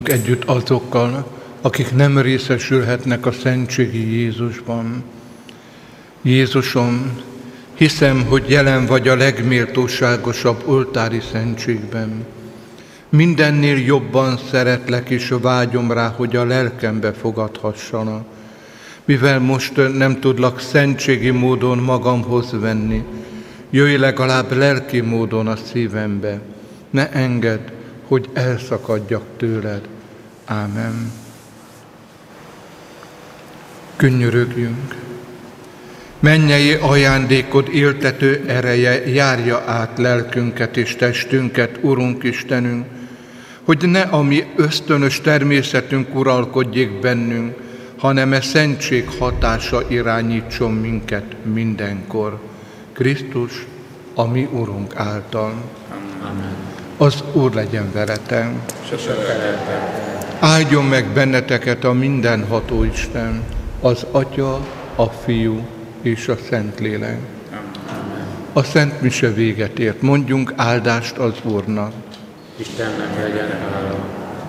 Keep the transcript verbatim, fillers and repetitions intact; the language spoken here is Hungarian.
együtt azokkal, akik nem részesülhetnek a szentségi Jézusban. Jézusom, hiszem, hogy jelen vagy a legméltóságosabb oltári szentségben. Mindennél jobban szeretlek és vágyom rá, hogy a lelkembe fogadhassana. Mivel most nem tudlak szentségi módon magamhoz venni, jöjj legalább lelki módon a szívembe. Ne engedd, hogy elszakadjak tőled. Ámen. Könyörögjünk. Mennyei ajándékod éltető ereje járja át lelkünket és testünket, Urunk Istenünk, hogy ne a mi ösztönös természetünk uralkodjék bennünk, hanem e szentség hatása irányítson minket mindenkor. Krisztus, a mi Urunk által. Amen. Az Úr legyen veletek. Sose feleltem. Áldjon meg benneteket a mindenható Isten, az Atya, a Fiú és a Szentlélek. Amen. A Szent Mise véget ért. Mondjunk áldást az Úrnak. Istennek legyen hála.